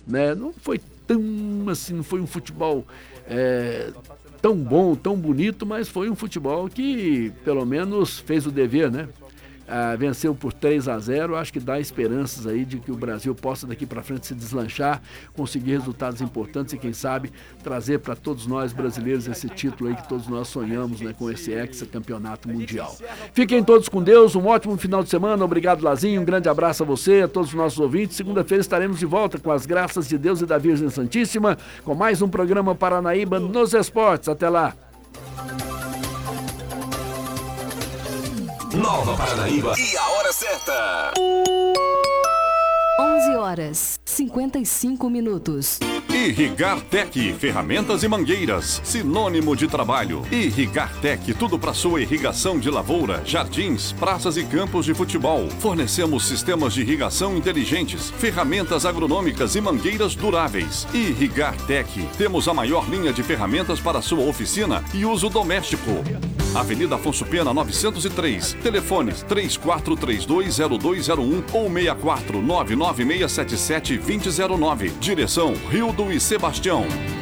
né? Não foi tão assim, não foi um futebol tão bom, tão bonito, mas foi um futebol que pelo menos fez o dever, né? Venceu por 3-0, acho que dá esperanças aí de que o Brasil possa daqui para frente se deslanchar, conseguir resultados importantes e quem sabe trazer para todos nós brasileiros esse título aí que todos nós sonhamos, né, com esse hexacampeonato mundial. Fiquem todos com Deus, um ótimo final de semana, obrigado Lazinho, um grande abraço a você, a todos os nossos ouvintes. Segunda-feira estaremos de volta com as graças de Deus e da Virgem Santíssima, com mais um programa Paranaíba nos Esportes. Até lá! Nova Paranaíba e a hora certa. 11h55. Irrigartec, ferramentas e mangueiras, sinônimo de trabalho. Irrigartec, tudo para sua irrigação de lavoura, jardins, praças e campos de futebol. Fornecemos sistemas de irrigação inteligentes, ferramentas agronômicas e mangueiras duráveis. Irrigartec, temos a maior linha de ferramentas para sua oficina e uso doméstico. Avenida Afonso Pena 903, telefones 34320201 ou 64 99677 2009. Direção Rildo e Sebastião.